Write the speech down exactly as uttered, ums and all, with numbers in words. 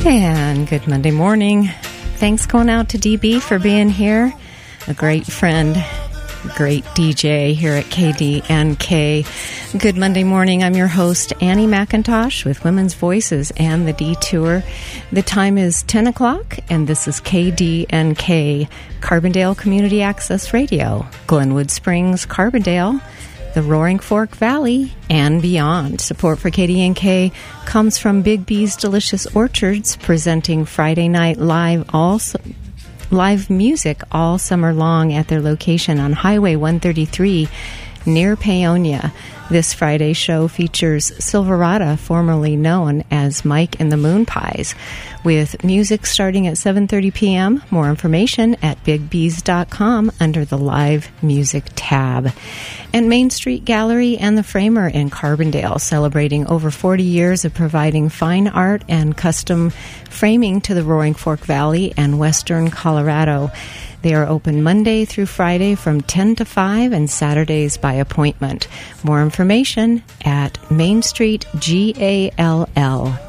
And good Monday morning. Thanks going out to D B for being here. A great friend, great D J here at K D N K. Good Monday morning. I'm your host, Annie McIntosh, with Women's Voices and the Detour. The time is ten o'clock, and this is K D N K, Carbondale Community Access Radio, Glenwood Springs, Carbondale, the Roaring Fork Valley, and beyond. Support for K D N K comes from Big B's Delicious Orchards, presenting Friday night live all live music all summer long at their location on Highway one thirty-three near Paonia. This Friday show features Silverado, formerly known as Mike and the Moon Pies, with music starting at seven thirty p.m. More information at big bees dot com under the Live Music tab. And Main Street Gallery and the Framer in Carbondale, celebrating over forty years of providing fine art and custom framing to the Roaring Fork Valley and Western Colorado. They are open Monday through Friday from ten to five and Saturdays by appointment. More information at main street gall